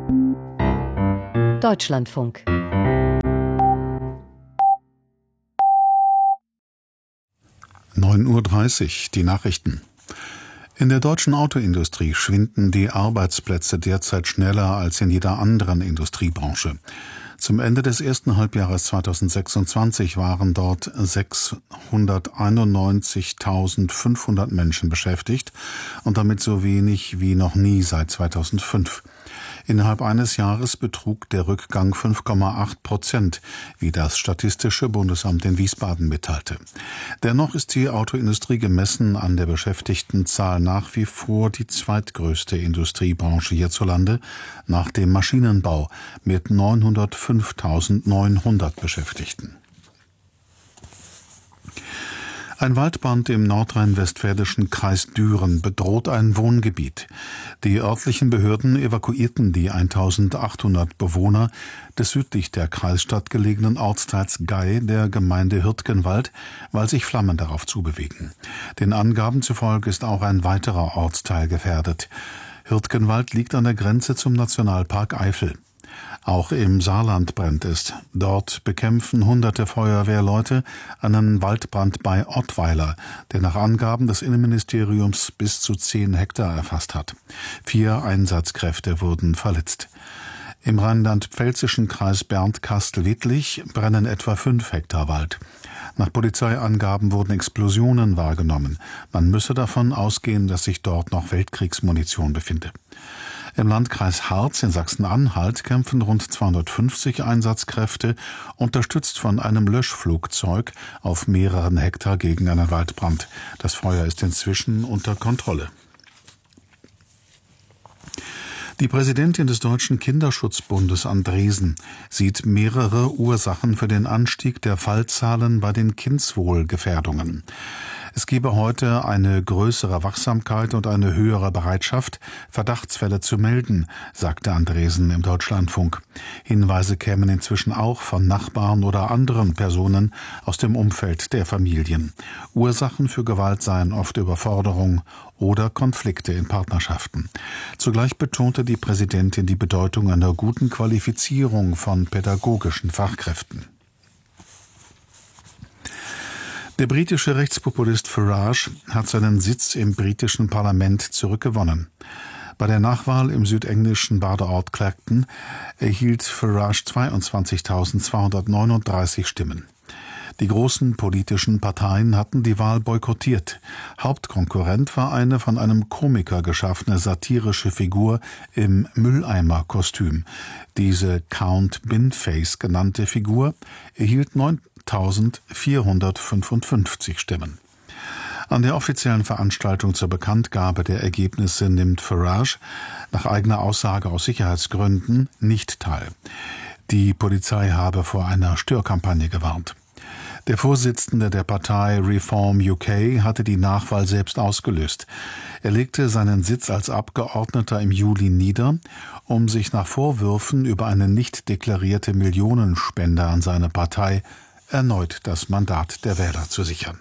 Deutschlandfunk. (9:30 Uhr), die Nachrichten. In der deutschen Autoindustrie schwinden die Arbeitsplätze derzeit schneller als in jeder anderen Industriebranche. Zum Ende des ersten Halbjahres 2026 waren dort 691.500 Menschen beschäftigt und damit so wenig wie noch nie seit 2005. Innerhalb eines Jahres betrug der Rückgang 5,8%, wie das Statistische Bundesamt in Wiesbaden mitteilte. Dennoch ist die Autoindustrie gemessen an der Beschäftigtenzahl nach wie vor die zweitgrößte Industriebranche hierzulande, nach dem Maschinenbau mit 905.900 Beschäftigten. Ein Waldbrand im nordrhein-westfälischen Kreis Düren bedroht ein Wohngebiet. Die örtlichen Behörden evakuierten die 1.800 Bewohner des südlich der Kreisstadt gelegenen Ortsteils Gey der Gemeinde Hürtgenwald, weil sich Flammen darauf zubewegen. Den Angaben zufolge ist auch ein weiterer Ortsteil gefährdet. Hürtgenwald liegt an der Grenze zum Nationalpark Eifel. Auch im Saarland brennt es. Dort bekämpfen hunderte Feuerwehrleute einen Waldbrand bei Ottweiler, der nach Angaben des Innenministeriums bis zu 10 Hektar erfasst hat. 4 Einsatzkräfte wurden verletzt. Im rheinland-pfälzischen Kreis Bernd-Kastel-Wittlich brennen etwa 5 Hektar Wald. Nach Polizeiangaben wurden Explosionen wahrgenommen. Man müsse davon ausgehen, dass sich dort noch Weltkriegsmunition befinde. Im Landkreis Harz in Sachsen-Anhalt kämpfen rund 250 Einsatzkräfte, unterstützt von einem Löschflugzeug, auf mehreren Hektar gegen einen Waldbrand. Das Feuer ist inzwischen unter Kontrolle. Die Präsidentin des Deutschen Kinderschutzbundes Andresen sieht mehrere Ursachen für den Anstieg der Fallzahlen bei den Kindswohlgefährdungen. Es gebe heute eine größere Wachsamkeit und eine höhere Bereitschaft, Verdachtsfälle zu melden, sagte Andresen im Deutschlandfunk. Hinweise kämen inzwischen auch von Nachbarn oder anderen Personen aus dem Umfeld der Familien. Ursachen für Gewalt seien oft Überforderung oder Konflikte in Partnerschaften. Zugleich betonte die Präsidentin die Bedeutung einer guten Qualifizierung von pädagogischen Fachkräften. Der britische Rechtspopulist Farage hat seinen Sitz im britischen Parlament zurückgewonnen. Bei der Nachwahl im südenglischen Badeort Clacton erhielt Farage 22.239 Stimmen. Die großen politischen Parteien hatten die Wahl boykottiert. Hauptkonkurrent war eine von einem Komiker geschaffene satirische Figur im Mülleimer-Kostüm. Diese Count Binface genannte Figur erhielt 9.455 Stimmen. An der offiziellen Veranstaltung zur Bekanntgabe der Ergebnisse nimmt Farage, nach eigener Aussage aus Sicherheitsgründen, nicht teil. Die Polizei habe vor einer Störkampagne gewarnt. Der Vorsitzende der Partei Reform UK hatte die Nachwahl selbst ausgelöst. Er legte seinen Sitz als Abgeordneter im Juli nieder, um sich nach Vorwürfen über eine nicht deklarierte Millionenspende an seine Partei erneut das Mandat der Wähler zu sichern.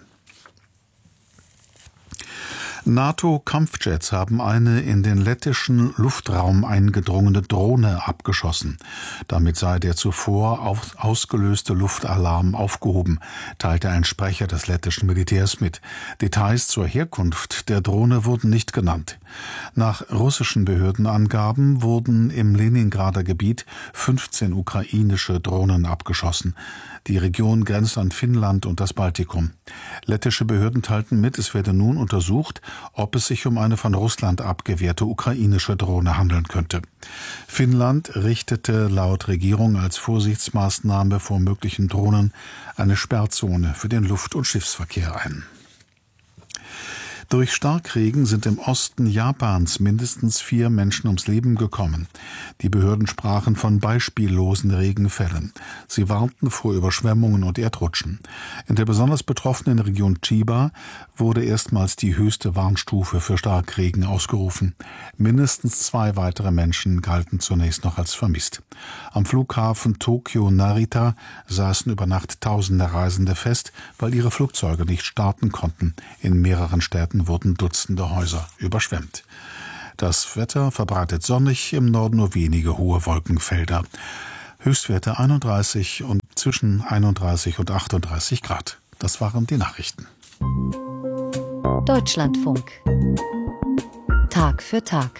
NATO-Kampfjets haben eine in den lettischen Luftraum eingedrungene Drohne abgeschossen. Damit sei der zuvor ausgelöste Luftalarm aufgehoben, teilte ein Sprecher des lettischen Militärs mit. Details zur Herkunft der Drohne wurden nicht genannt. Nach russischen Behördenangaben wurden im Leningrader Gebiet 15 ukrainische Drohnen abgeschossen. Die Region grenzt an Finnland und das Baltikum. Lettische Behörden teilten mit, es werde nun untersucht, ob es sich um eine von Russland abgewehrte ukrainische Drohne handeln könnte. Finnland richtete laut Regierung als Vorsichtsmaßnahme vor möglichen Drohnen eine Sperrzone für den Luft- und Schiffsverkehr ein. Durch Starkregen sind im Osten Japans mindestens 4 Menschen ums Leben gekommen. Die Behörden sprachen von beispiellosen Regenfällen. Sie warnten vor Überschwemmungen und Erdrutschen. In der besonders betroffenen Region Chiba wurde erstmals die höchste Warnstufe für Starkregen ausgerufen. Mindestens 2 weitere Menschen galten zunächst noch als vermisst. Am Flughafen Tokio-Narita saßen über Nacht Tausende Reisende fest, weil ihre Flugzeuge nicht starten konnten. In mehreren Städten wurden Dutzende Häuser überschwemmt. Das Wetter verbreitet sonnig, im Norden nur wenige hohe Wolkenfelder. Höchstwerte 31 und zwischen 31 und 38 Grad. Das waren die Nachrichten. Deutschlandfunk. Tag für Tag.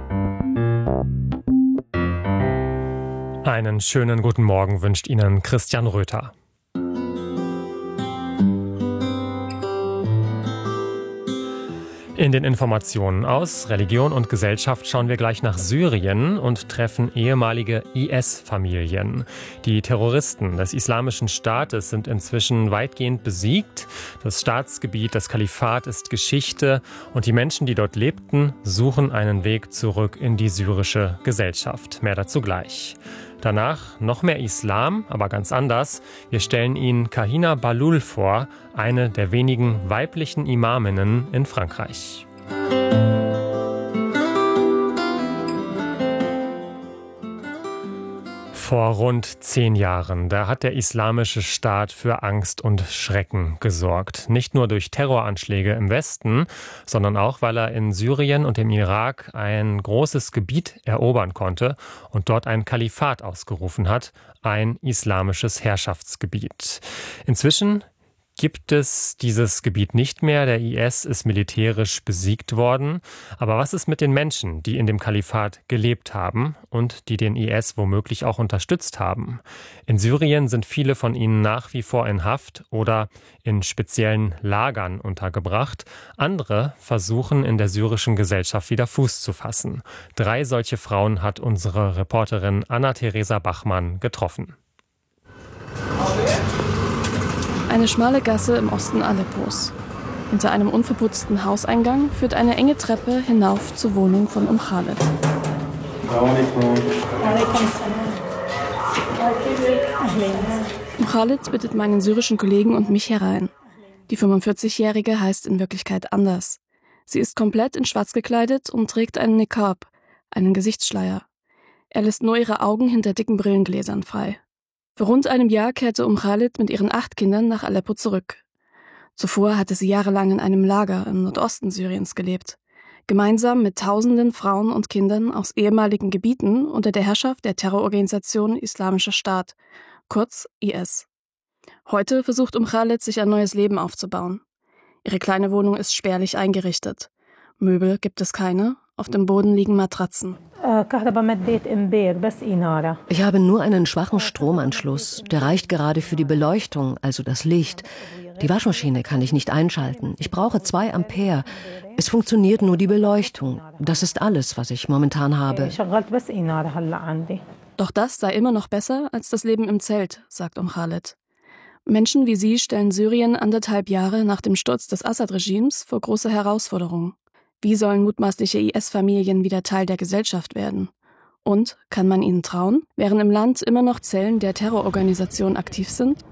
Einen schönen guten Morgen wünscht Ihnen Christian Röther. In den Informationen aus Religion und Gesellschaft schauen wir gleich nach Syrien und treffen ehemalige IS-Familien. Die Terroristen des Islamischen Staates sind inzwischen weitgehend besiegt. Das Staatsgebiet, das Kalifat ist Geschichte und die Menschen, die dort lebten, suchen einen Weg zurück in die syrische Gesellschaft. Mehr dazu gleich. Danach noch mehr Islam, aber ganz anders. Wir stellen Ihnen Kahina Bahloul vor, eine der wenigen weiblichen Imaminnen in Frankreich. Vor rund 10 Jahren, da hat der Islamische Staat für Angst und Schrecken gesorgt. Nicht nur durch Terroranschläge im Westen, sondern auch, weil er in Syrien und im Irak ein großes Gebiet erobern konnte und dort ein Kalifat ausgerufen hat, ein islamisches Herrschaftsgebiet. Inzwischen gibt es dieses Gebiet nicht mehr. Der IS ist militärisch besiegt worden. Aber was ist mit den Menschen, die in dem Kalifat gelebt haben und die den IS womöglich auch unterstützt haben? In Syrien sind viele von ihnen nach wie vor in Haft oder in speziellen Lagern untergebracht. Andere versuchen in der syrischen Gesellschaft wieder Fuß zu fassen. 3 solche Frauen hat unsere Reporterin Anna-Theresa Bachmann getroffen. Eine schmale Gasse im Osten Aleppos. Hinter einem unverputzten Hauseingang führt eine enge Treppe hinauf zur Wohnung von Khaled. Khaled bittet meinen syrischen Kollegen und mich herein. Die 45-Jährige heißt in Wirklichkeit anders. Sie ist komplett in schwarz gekleidet und trägt einen Niqab, einen Gesichtsschleier. Er lässt nur ihre Augen hinter dicken Brillengläsern frei. Vor rund einem Jahr kehrte Khaled mit ihren 8 Kindern nach Aleppo zurück. Zuvor hatte sie jahrelang in einem Lager im Nordosten Syriens gelebt, gemeinsam mit tausenden Frauen und Kindern aus ehemaligen Gebieten unter der Herrschaft der Terrororganisation Islamischer Staat, kurz IS. Heute versucht Khaled, sich ein neues Leben aufzubauen. Ihre kleine Wohnung ist spärlich eingerichtet. Möbel gibt es keine, auf dem Boden liegen Matratzen. Ich habe nur einen schwachen Stromanschluss. Der reicht gerade für die Beleuchtung, also das Licht. Die Waschmaschine kann ich nicht einschalten. Ich brauche 2 Ampere. Es funktioniert nur die Beleuchtung. Das ist alles, was ich momentan habe. Doch das sei immer noch besser als das Leben im Zelt, sagt Khaled. Menschen wie sie stellen Syrien 1,5 Jahre nach dem Sturz des Assad-Regimes vor große Herausforderungen. Wie sollen mutmaßliche IS-Familien wieder Teil der Gesellschaft werden? Und kann man ihnen trauen, während im Land immer noch Zellen der Terrororganisation aktiv sind?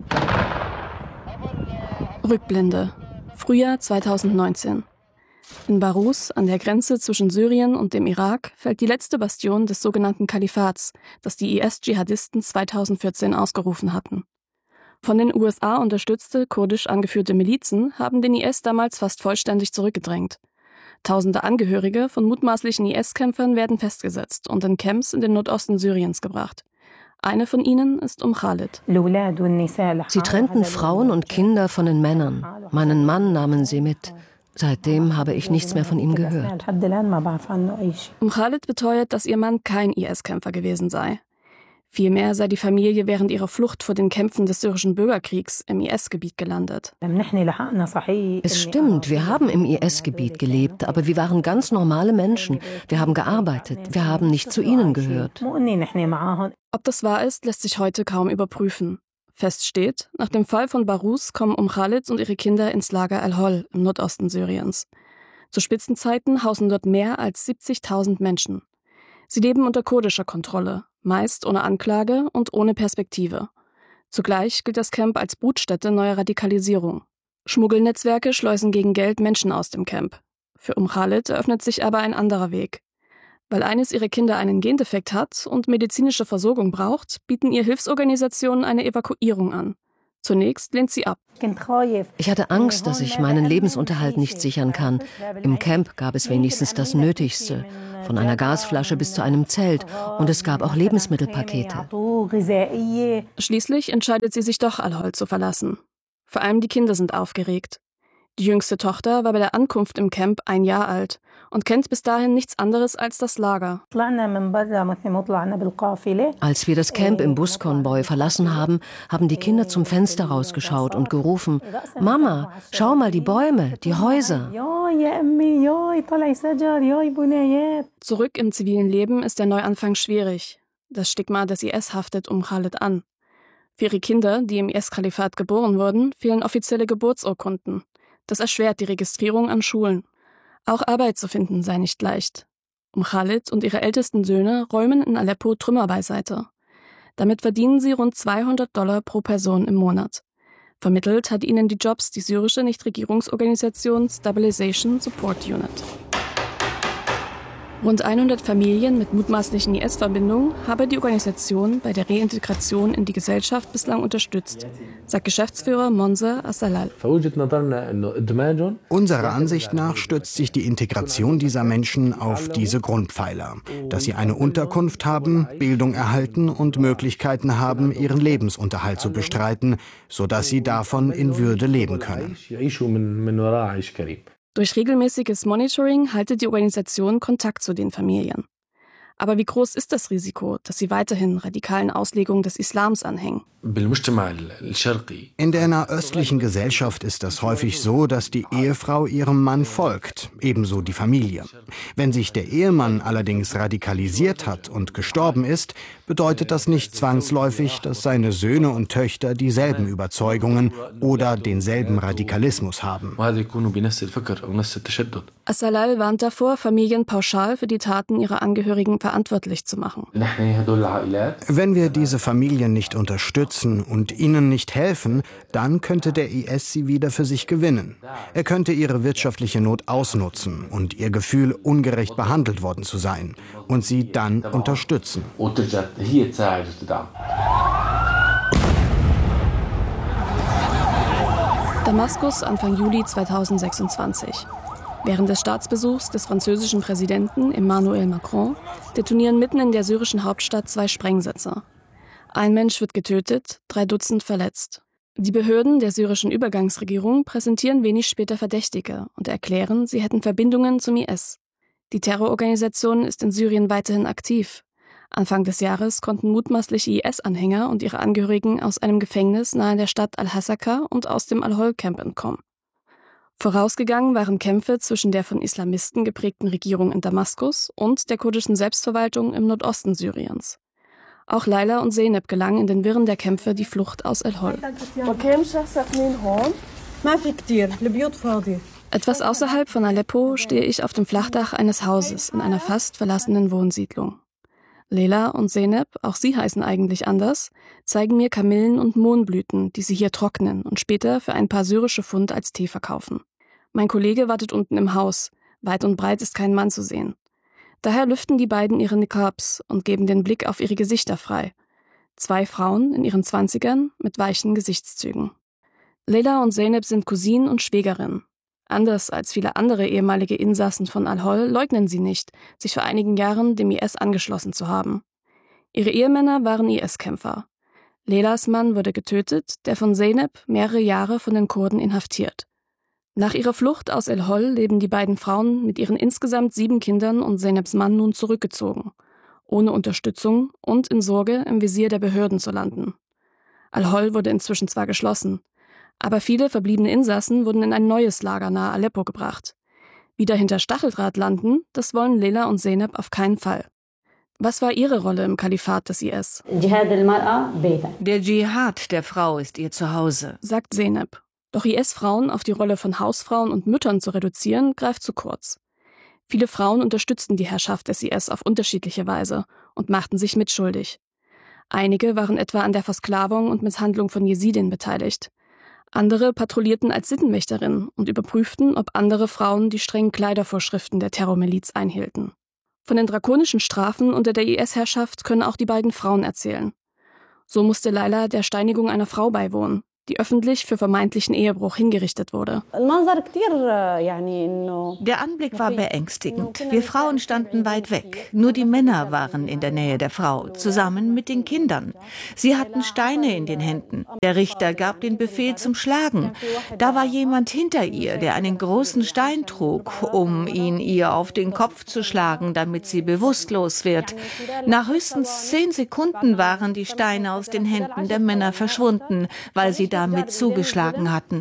Rückblende. Frühjahr 2019. In Barus, an der Grenze zwischen Syrien und dem Irak, fällt die letzte Bastion des sogenannten Kalifats, das die IS-Dschihadisten 2014 ausgerufen hatten. Von den USA unterstützte, kurdisch angeführte Milizen haben den IS damals fast vollständig zurückgedrängt. Tausende Angehörige von mutmaßlichen IS-Kämpfern werden festgesetzt und in Camps in den Nordosten Syriens gebracht. Eine von ihnen ist Khaled. Sie trennten Frauen und Kinder von den Männern. Meinen Mann nahmen sie mit. Seitdem habe ich nichts mehr von ihm gehört. Khaled beteuert, dass ihr Mann kein IS-Kämpfer gewesen sei. Vielmehr sei die Familie während ihrer Flucht vor den Kämpfen des syrischen Bürgerkriegs im IS-Gebiet gelandet. Es stimmt, wir haben im IS-Gebiet gelebt, aber wir waren ganz normale Menschen. Wir haben gearbeitet, wir haben nicht zu ihnen gehört. Ob das wahr ist, lässt sich heute kaum überprüfen. Fest steht, nach dem Fall von Barus kommen Khaled und ihre Kinder ins Lager Al-Hol im Nordosten Syriens. Zu Spitzenzeiten hausen dort mehr als 70.000 Menschen. Sie leben unter kurdischer Kontrolle, meist ohne Anklage und ohne Perspektive. Zugleich gilt das Camp als Brutstätte neuer Radikalisierung. Schmuggelnetzwerke schleusen gegen Geld Menschen aus dem Camp. Für Khaled eröffnet sich aber ein anderer Weg. Weil eines ihrer Kinder einen Gendefekt hat und medizinische Versorgung braucht, bieten ihr Hilfsorganisationen eine Evakuierung an. Zunächst lehnt sie ab. Ich hatte Angst, dass ich meinen Lebensunterhalt nicht sichern kann. Im Camp gab es wenigstens das Nötigste, von einer Gasflasche bis zu einem Zelt, und es gab auch Lebensmittelpakete. Schließlich entscheidet sie sich doch, Al-Hol zu verlassen. Vor allem die Kinder sind aufgeregt. Die jüngste Tochter war bei der Ankunft im Camp 1 Jahr alt und kennt bis dahin nichts anderes als das Lager. Als wir das Camp im Buskonvoi verlassen haben, haben die Kinder zum Fenster rausgeschaut und gerufen: Mama, schau mal die Bäume, die Häuser. Zurück im zivilen Leben ist der Neuanfang schwierig. Das Stigma des IS haftet um Khalid an. Für ihre Kinder, die im IS-Kalifat geboren wurden, fehlen offizielle Geburtsurkunden. Das erschwert die Registrierung an Schulen. Auch Arbeit zu finden sei nicht leicht. Khalid und ihre ältesten Söhne räumen in Aleppo Trümmer beiseite. Damit verdienen sie rund $200 pro Person im Monat. Vermittelt hat ihnen die Jobs die syrische Nichtregierungsorganisation Stabilization Support Unit. Rund 100 Familien mit mutmaßlichen IS-Verbindungen habe die Organisation bei der Reintegration in die Gesellschaft bislang unterstützt, sagt Geschäftsführer Monzer Assalal. Unserer Ansicht nach stützt sich die Integration dieser Menschen auf diese Grundpfeiler, dass sie eine Unterkunft haben, Bildung erhalten und Möglichkeiten haben, ihren Lebensunterhalt zu bestreiten, sodass sie davon in Würde leben können. Durch regelmäßiges Monitoring haltet die Organisation Kontakt zu den Familien. Aber wie groß ist das Risiko, dass sie weiterhin radikalen Auslegungen des Islams anhängen? In der nahöstlichen Gesellschaft ist es häufig so, dass die Ehefrau ihrem Mann folgt, ebenso die Familie. Wenn sich der Ehemann allerdings radikalisiert hat und gestorben ist, bedeutet das nicht zwangsläufig, dass seine Söhne und Töchter dieselben Überzeugungen oder denselben Radikalismus haben. Assalal warnt davor, Familien pauschal für die Taten ihrer Angehörigen verantwortlich zu machen. Wenn wir diese Familien nicht unterstützen und ihnen nicht helfen, dann könnte der IS sie wieder für sich gewinnen. Er könnte ihre wirtschaftliche Not ausnutzen und ihr Gefühl, ungerecht behandelt worden zu sein, und sie dann unterstützen. Damaskus Anfang Juli 2026. Während des Staatsbesuchs des französischen Präsidenten Emmanuel Macron detonieren mitten in der syrischen Hauptstadt 2 Sprengsätze. Ein Mensch wird getötet, 3 Dutzend verletzt. Die Behörden der syrischen Übergangsregierung präsentieren wenig später Verdächtige und erklären, sie hätten Verbindungen zum IS. Die Terrororganisation ist in Syrien weiterhin aktiv. Anfang des Jahres konnten mutmaßliche IS-Anhänger und ihre Angehörigen aus einem Gefängnis nahe der Stadt Al-Hasaka und aus dem Al-Hol-Camp entkommen. Vorausgegangen waren Kämpfe zwischen der von Islamisten geprägten Regierung in Damaskus und der kurdischen Selbstverwaltung im Nordosten Syriens. Auch Leila und Zeynep gelang in den Wirren der Kämpfe die Flucht aus Al-Hol. Etwas außerhalb von Aleppo stehe ich auf dem Flachdach eines Hauses in einer fast verlassenen Wohnsiedlung. Leila und Zeynep, auch sie heißen eigentlich anders, zeigen mir Kamillen und Mohnblüten, die sie hier trocknen und später für ein paar syrische Pfund als Tee verkaufen. Mein Kollege wartet unten im Haus. Weit und breit ist kein Mann zu sehen. Daher lüften die beiden ihre Niqabs und geben den Blick auf ihre Gesichter frei. 2 Frauen in ihren 20ern mit weichen Gesichtszügen. Leila und Zeynep sind Cousinen und Schwägerinnen. Anders als viele andere ehemalige Insassen von Al-Hol leugnen sie nicht, sich vor einigen Jahren dem IS angeschlossen zu haben. Ihre Ehemänner waren IS-Kämpfer. Leilas Mann wurde getötet, der von Zeynep mehrere Jahre von den Kurden inhaftiert. Nach ihrer Flucht aus Al-Hol leben die beiden Frauen mit ihren insgesamt 7 Kindern und Zeyneps Mann nun zurückgezogen, ohne Unterstützung und in Sorge, im Visier der Behörden zu landen. Al-Hol wurde inzwischen zwar geschlossen, aber viele verbliebene Insassen wurden in ein neues Lager nahe Aleppo gebracht. Wieder hinter Stacheldraht landen, das wollen Leila und Zeynep auf keinen Fall. Was war ihre Rolle im Kalifat des IS? Der Dschihad der Frau ist ihr Zuhause, sagt Zeynep. Doch IS-Frauen auf die Rolle von Hausfrauen und Müttern zu reduzieren, greift zu kurz. Viele Frauen unterstützten die Herrschaft des IS auf unterschiedliche Weise und machten sich mitschuldig. Einige waren etwa an der Versklavung und Misshandlung von Jesidin beteiligt. Andere patrouillierten als Sittenwächterinnen und überprüften, ob andere Frauen die strengen Kleidervorschriften der Terrormiliz einhielten. Von den drakonischen Strafen unter der IS-Herrschaft können auch die beiden Frauen erzählen. So musste Leila der Steinigung einer Frau beiwohnen, die öffentlich für vermeintlichen Ehebruch hingerichtet wurde. Der Anblick war beängstigend. Wir Frauen standen weit weg. Nur die Männer waren in der Nähe der Frau, zusammen mit den Kindern. Sie hatten Steine in den Händen. Der Richter gab den Befehl zum Schlagen. Da war jemand hinter ihr, der einen großen Stein trug, um ihn ihr auf den Kopf zu schlagen, damit sie bewusstlos wird. Nach höchstens 10 Sekunden waren die Steine aus den Händen der Männer verschwunden, weil sie damit zugeschlagen hatten.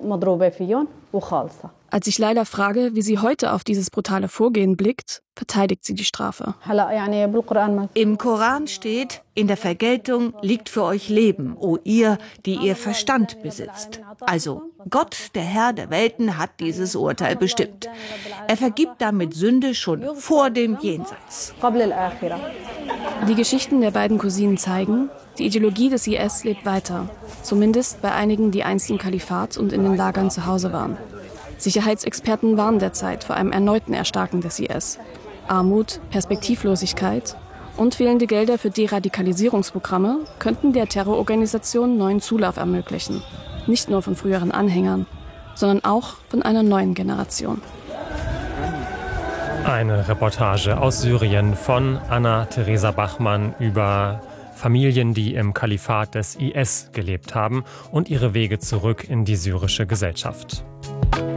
Als ich Laila frage, wie sie heute auf dieses brutale Vorgehen blickt, verteidigt sie die Strafe. Im Koran steht, in der Vergeltung liegt für euch Leben, o ihr, die ihr Verstand besitzt. Also, Gott, der Herr der Welten, hat dieses Urteil bestimmt. Er vergibt damit Sünde schon vor dem Jenseits. Die Geschichten der beiden Cousinen zeigen, die Ideologie des IS lebt weiter. Zumindest bei einigen, die einst im Kalifat und in den Lagern zu Hause waren. Sicherheitsexperten warnen derzeit vor einem erneuten Erstarken des IS. Armut, Perspektivlosigkeit und fehlende Gelder für Deradikalisierungsprogramme könnten der Terrororganisation neuen Zulauf ermöglichen. Nicht nur von früheren Anhängern, sondern auch von einer neuen Generation. Eine Reportage aus Syrien von Anna-Theresa Bachmann über Familien, die im Kalifat des IS gelebt haben und ihre Wege zurück in die syrische Gesellschaft.